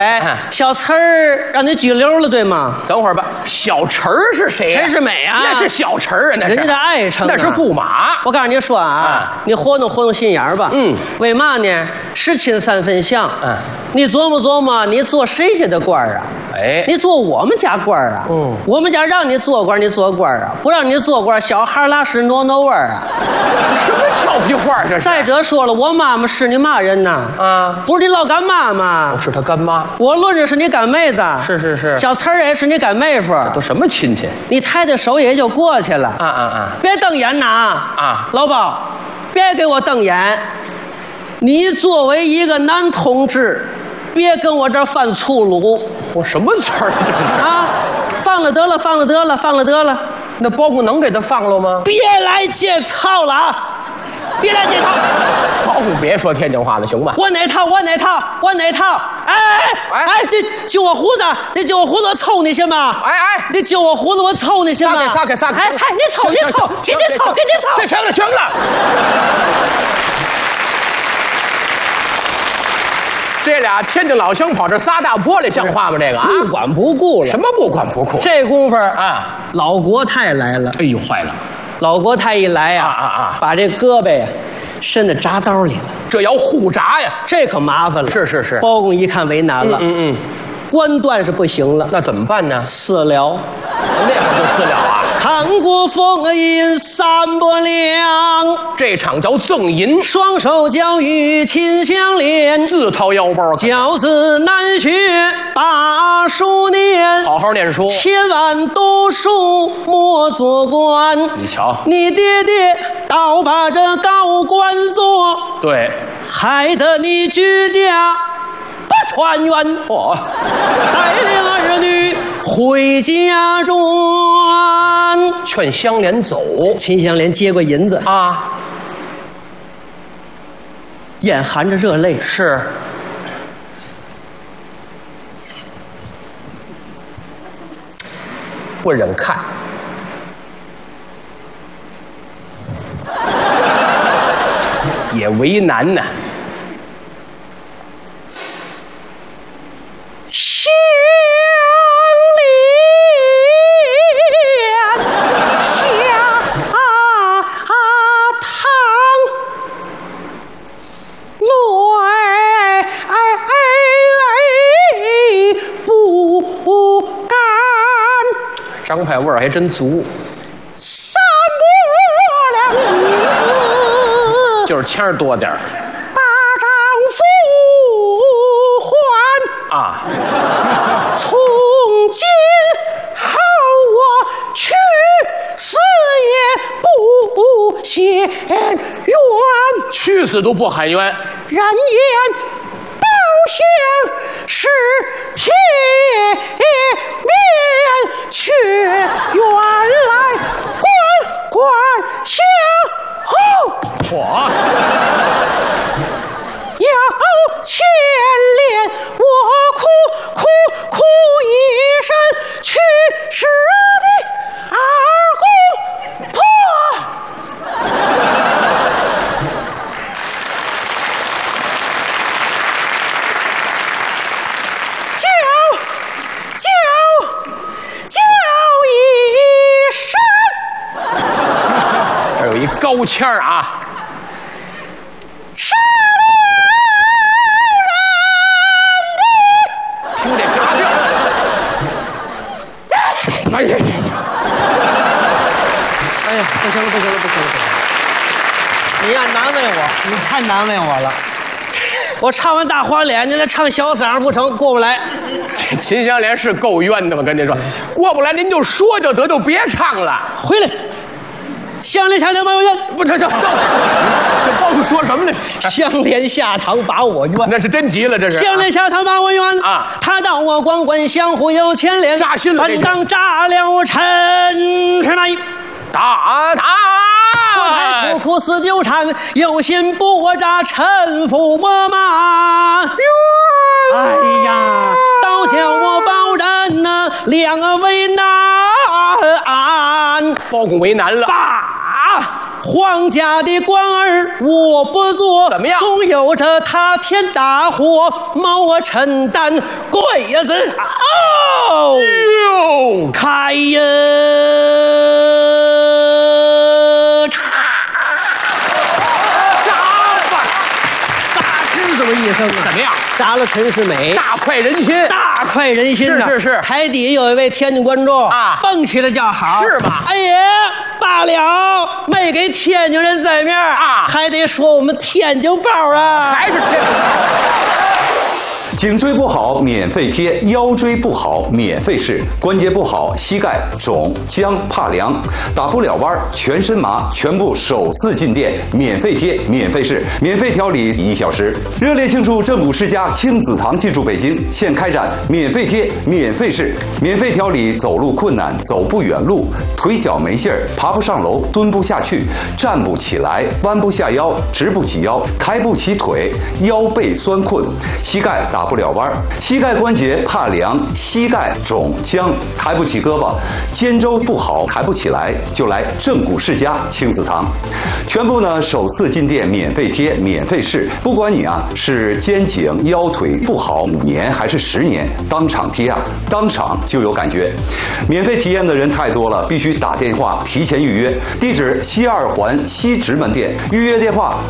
哎，小词儿让你拘留了，对吗？ 等会儿吧，小陈儿是谁呀？ 陈世美啊， 那是小陈儿啊，那是人家的爱称， 那是驸马。 我告诉你说啊，你活动心眼儿吧。为嘛呢？是亲三分像。你琢磨琢磨，你做谁家的官儿啊？ 哎， 你做我们家官儿啊？我们家让你做官，你做官啊；不让你做官，小孩拉屎挪味儿啊。 什么俏皮话这是？ 再者说了，我妈妈是你嘛人呐？不是你老干妈吗？ 我是他干妈。 我论着是你干妹子。 是。 小词儿也是你干妹夫。 都什么亲戚？ 你抬抬手也就过去了。别瞪眼呐！老鸨，别给我瞪眼。你作为一个男同志，别跟我这儿犯粗鲁。 我什么词儿这是？ 放了得了。 那包公能给他放了吗？ 别来借套了啊！别来借套。 包公别说天津话了，行吧？ 我哪套？哎，你揪我胡子，我抽你行吗？你揪我胡子，我抽你行吗？ 撒开！ 哎，你抽，给你抽。 这行了。这俩天津老乡跑这撒大玻璃，像话吗？这个不管不顾了。 什么不管不顾？ 这功夫老国泰来了。 哎呦，坏了！ 老国泰一来呀，把这胳膊呀伸到铡刀里了。这要互铡呀，这可麻烦了。是。包公一看为难了。官断是不行了， 那怎么办呢？ 私了。 那会儿就私了啊！ 看过风吟三不两， 这场叫赠银， 双手交与亲相连， 自掏腰包， 教子难学把书念， 好好念书， 千万读书莫做官。 你瞧， 你爹倒把这高官做， 对， 害得你居家不团圆。带领儿女回家转， 劝香莲走。 秦香莲接过银子眼含着热泪， 是不忍看，也为难呢。 香莲下堂泪不干， 张派味儿还真足。 3不两银子， 就是钱儿多点儿。 把丈夫还从今后我去死也不嫌冤， 去死都不喊冤。 人言报相是铁面，却原来官相护。要牵连我哭一声，去世的二公婆。叫一声， 这有一高腔儿啊！听这嘎调，哎呀！ 不行了！你呀，难为我，你太难为我了。我唱完大花脸，你再唱小嗓不成，过不来。 这秦香莲是够冤的吗？跟您说，过不来您就说就得，就别唱了。 回来，香莲下堂把我冤。 不这包公说什么呢？ 香莲下堂把我冤， 那是真急了，这是。 香莲下堂把我冤他道我光棍相互有牵连， 扎心了。 本当炸了陈世美， 打！ 苦苦思纠缠，有心不扎陈驸马。哎呀，倒叫我保人呐，两个为难。 包公为难了。 皇家的官儿我不做， 怎么样？ 总有着塌天大祸，冒我承担鬼子哦，开呀！这么一声怎么样？ 扎了陈世美， 大快人心， 大快人心呐！ 是。 台底下有一位天津观众啊，蹦起来叫好， 是吗？ 哎呀，罢了，没给天津人在面啊，还得说我们天津包啊， 还是天津包。 颈椎不好免费贴，腰椎不好免费试，关节不好膝盖肿僵怕凉打不了弯全身麻，全部首次进店免费贴免费试免费调理1小时，热烈庆祝正骨世家亲子堂进驻北京，现开展免费贴免费试免费调理走路困难走不远路腿脚没劲儿爬不上楼蹲不下去站不起来弯不下腰直不起腰抬不起腿腰背酸困膝盖打不了弯膝盖关节怕凉膝盖肿僵抬不起胳膊肩周不好抬不起来就来正骨世家亲子堂，全部呢首次进店免费贴免费试，不管你啊是肩颈腰腿不好5年还是10年，当场贴啊当场就有感觉。免费体验的人太多了，必须打电话提前预约，地址西2环西直门店，预约电话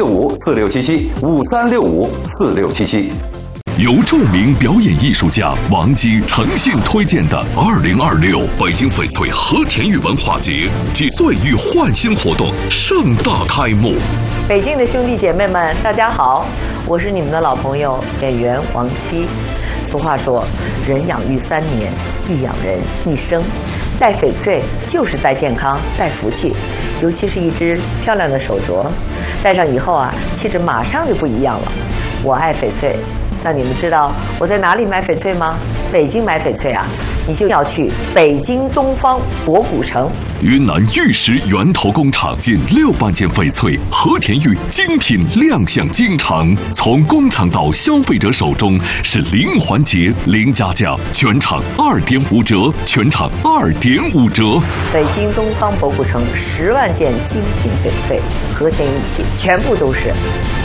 5365467753654677。 由著名表演艺术家王姬诚信推荐的2026北京翡翠和田玉文化节及岁玉焕新活动盛大开幕。 北京的兄弟姐妹们，大家好，我是你们的老朋友演员王姬。俗话说，人养育3年，必养人1生。戴翡翠就是戴健康、戴福气，尤其是一只漂亮的手镯，戴上以后啊，气质马上就不一样了。我爱翡翠。那你们知道我在哪里买翡翠吗？北京买翡翠啊，你就要去北京东方博古城。 云南玉石源头工厂近6万件翡翠和田玉精品亮相京城，从工厂到消费者手中是零环节零加价，全场2.5折，全场2.5折。 北京东方博古城10万件精品翡翠和田玉器，全部都是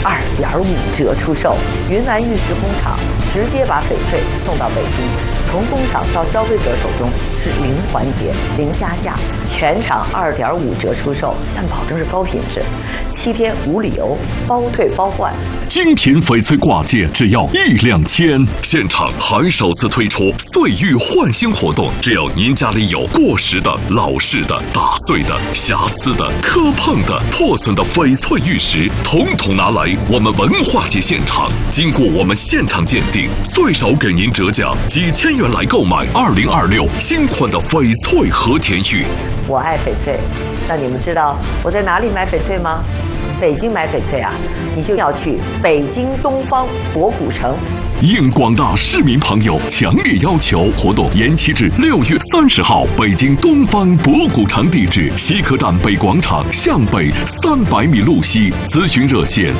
2.5折出售。云南玉石工厂直接把翡翠送到北京，从工厂到消费者手中是零环节零加价，全场2.5折出售，但保证是高品质，7天无理由，包退包换。 精品翡翠挂件只要1两千，现场还首次推出岁玉焕新活动，只要您家里有过时的、老式的、打碎的、瑕疵的、磕碰的、破损的翡翠玉石，统统拿来我们文化节现场，经过我们现场鉴定，最少给您折价几千元来购买2026新款的翡翠和田玉。 我爱翡翠，那你们知道我在哪里买翡翠吗？北京买翡翠啊，你就要去北京东方博古城。 应广大市民朋友强烈要求，活动延期至6月30号，北京东方博古城地址西客站北广场向北300米路西，咨询热线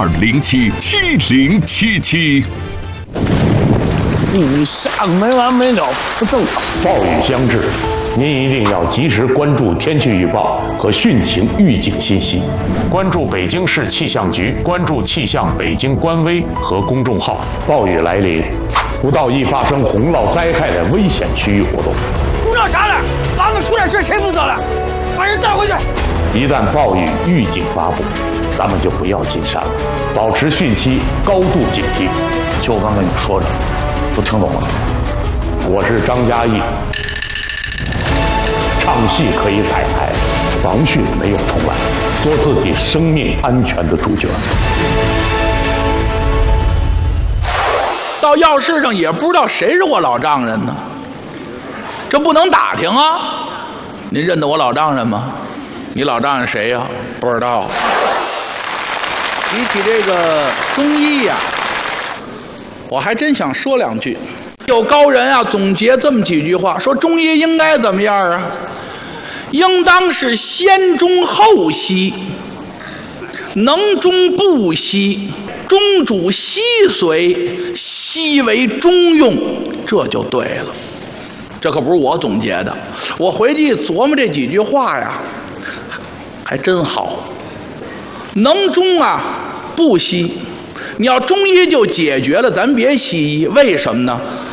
82077077。 雨下没完没了，不正常。暴雨将至，您一定要及时关注天气预报和汛情预警信息，关注北京市气象局，关注气象北京官微和公众号。暴雨来临，不到易发生洪涝灾害的危险区域活动。 不知道啥了，房子出点事谁负责了？把人带回去。 一旦暴雨预警发布，咱们就不要进山了，保持汛期高度警惕。 就我刚跟你说着，都听懂了。 我是张嘉译。唱戏可以彩排，防汛没有重来，做自己生命安全的主角。 到药市上也不知道谁是我老丈人呢，这不能打听啊！您认得我老丈人吗？你老丈人谁呀？不知道。比起这个中医呀，我还真想说2句。有高人啊总结这么几句话，说中医应该怎么样啊？应当是先中后西，能中不西，中主西随，西为中用，这就对了。这可不是我总结的，我回去琢磨这几句话呀， 还真好。能中啊，不西。你要中医就解决了，咱别西医。为什么呢？